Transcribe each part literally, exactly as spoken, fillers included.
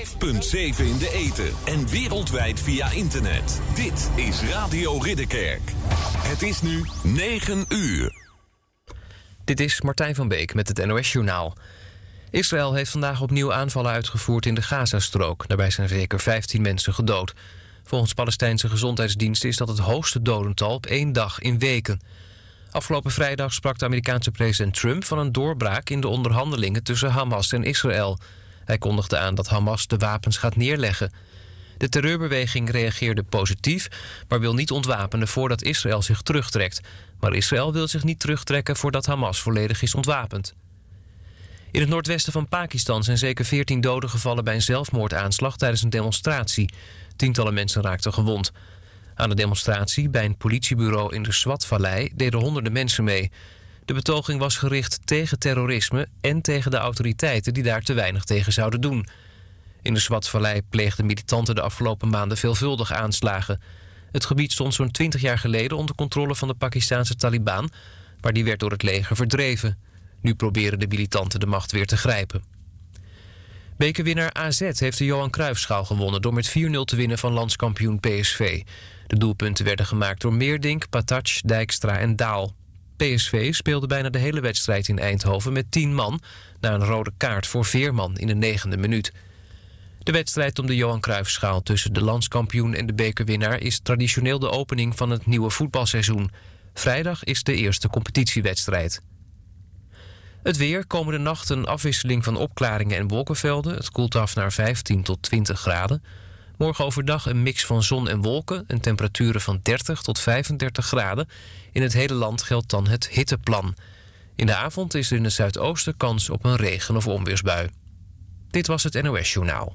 vijf komma zeven in de ether en wereldwijd via internet. Dit is Radio Ridderkerk. Het is nu negen uur. Dit is Martijn van Beek met het N O S-journaal. Israël heeft vandaag opnieuw aanvallen uitgevoerd in de Gazastrook. Daarbij zijn zeker vijftien mensen gedood. Volgens Palestijnse gezondheidsdiensten is dat het hoogste dodental op één dag in weken. Afgelopen vrijdag sprak de Amerikaanse president Trump van een doorbraak in de onderhandelingen tussen Hamas en Israël. Hij kondigde aan dat Hamas de wapens gaat neerleggen. De terreurbeweging reageerde positief, maar wil niet ontwapenen voordat Israël zich terugtrekt. Maar Israël wil zich niet terugtrekken voordat Hamas volledig is ontwapend. In het noordwesten van Pakistan zijn zeker veertien doden gevallen bij een zelfmoordaanslag tijdens een demonstratie. Tientallen mensen raakten gewond. Aan de demonstratie bij een politiebureau in de Swat-vallei deden honderden mensen mee. De betoging was gericht tegen terrorisme en tegen de autoriteiten die daar te weinig tegen zouden doen. In de Swat-vallei pleegden militanten de afgelopen maanden veelvuldig aanslagen. Het gebied stond zo'n twintig jaar geleden onder controle van de Pakistanse Taliban, maar die werd door het leger verdreven. Nu proberen de militanten de macht weer te grijpen. Bekerwinnaar A Z heeft de Johan Cruijffschaal gewonnen door met vier nul te winnen van landskampioen P S V. De doelpunten werden gemaakt door Meerdink, Patac, Dijkstra en Daal. P S V speelde bijna de hele wedstrijd in Eindhoven met tien man na een rode kaart voor Veerman in de negende minuut. De wedstrijd om de Johan Cruijffschaal tussen de landskampioen en de bekerwinnaar is traditioneel de opening van het nieuwe voetbalseizoen. Vrijdag is de eerste competitiewedstrijd. Het weer, komende nacht een afwisseling van opklaringen en wolkenvelden. Het koelt af naar vijftien tot twintig graden. Morgen overdag een mix van zon en wolken en temperaturen van dertig tot vijfendertig graden. In het hele land geldt dan het hitteplan. In de avond is er in het zuidoosten kans op een regen- of onweersbui. Dit was het N O S-journaal.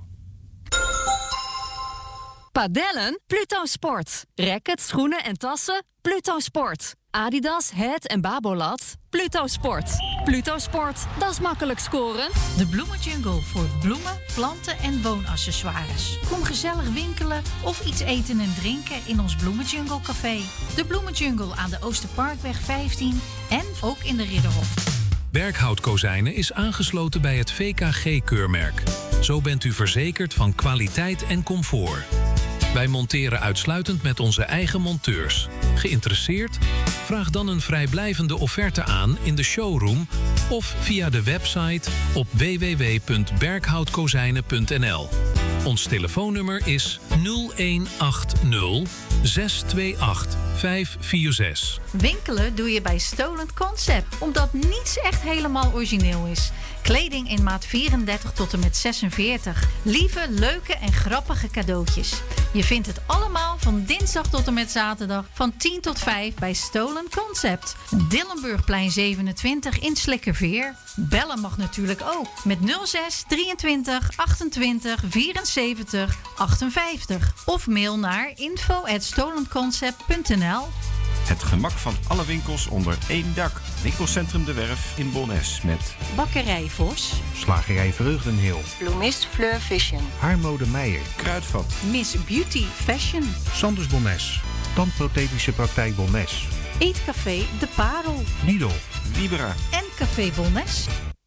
Padellen? Pluto Sport. Rackets, schoenen en tassen? Pluto Sport. Adidas, Het en Babolat? Pluto Sport. Pluto Sport, dat is makkelijk scoren. De Bloemenjungle voor bloemen, planten en woonaccessoires. Kom gezellig winkelen of iets eten en drinken in ons Bloemenjungle café. De Bloemenjungle aan de Oosterparkweg vijftien en ook in de Ridderhof. Berkhout Kozijnen is aangesloten bij het V K G-keurmerk. Zo bent u verzekerd van kwaliteit en comfort. Wij monteren uitsluitend met onze eigen monteurs. Geïnteresseerd? Vraag dan een vrijblijvende offerte aan in de showroom of via de website op w w w punt berkhoutkozijnen punt n l. Ons telefoonnummer is nul een acht nul zes twee acht vijf vier zes. Winkelen doe je bij Stolen Concept, omdat niets echt helemaal origineel is. Kleding in maat vierendertig tot en met zesenveertig. Lieve, leuke en grappige cadeautjes. Je vindt het allemaal van dinsdag tot en met zaterdag van tien tot vijf bij Stolen Concept. Dillenburgplein zevenentwintig in Slikkerveer. Bellen mag natuurlijk ook met nul zes drieëntwintig achtentwintig vierenzeventig achtenvijftig. Of mail naar info at stolenconcept punt n l. Het gemak van alle winkels onder één dak. Winkelcentrum De Werf in Bonnes met Bakkerij Vos, Slagerij Vreugdenheel, Bloemist Fleur Vision, Haarmode Meijer, Kruidvat, Miss Beauty Fashion, Sanders Bonnes, Tandprothetische Praktijk Bonnes, Eetcafé De Parel, Lidl, Libera En Café Bonnes.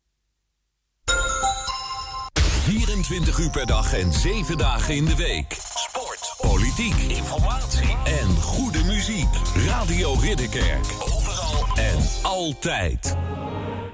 vierentwintig uur per dag en zeven dagen in de week. Sport, politiek, informatie en goede muziek. Radio Ridderkerk. Overal en altijd.